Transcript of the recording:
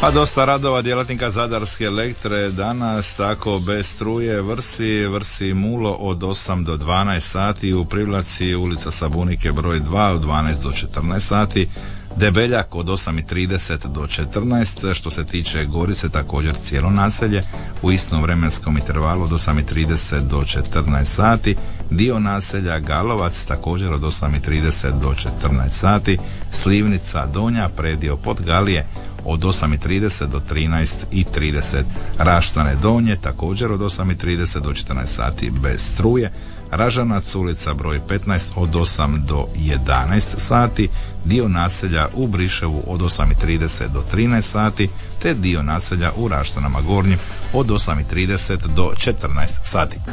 Pa dosta radova djelatnika Zadarske Elektre danas tako bez struje vrsi mulo od 8 do 12 sati, u Privlaci ulica Sabunike broj 2 od 12 do 14 sati, Debeljak od 8:30 do 14. Što se tiče Gorice, također cijelo naselje u istom vremenskom intervalu od 8:30 do 14 sati, dio naselja Galovac također od 8:30 do 14 sati, Slivnica Donja predio Podgalije od 8:30 do 13:30, Raštane Donje također od 8:30 do 14 sati bez struje, Ražanac ulica broj 15 od 8 do 11 sati, dio naselja u Briševu od 8:30 do 13 sati, te dio naselja u Raštanama Gornjim od 8:30 do 14 sati.